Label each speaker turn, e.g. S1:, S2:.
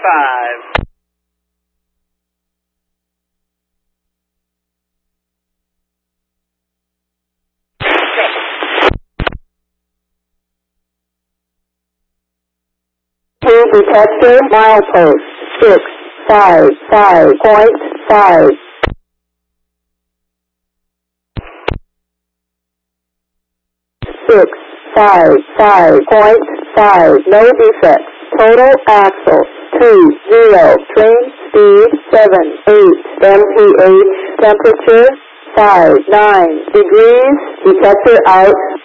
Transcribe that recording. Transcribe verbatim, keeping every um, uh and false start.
S1: five.
S2: To detector milepost six five five point five. Six five five point five. No defects. Total axle two zero. Train speed seven eight. M P H temperature five nine degrees. Detector out.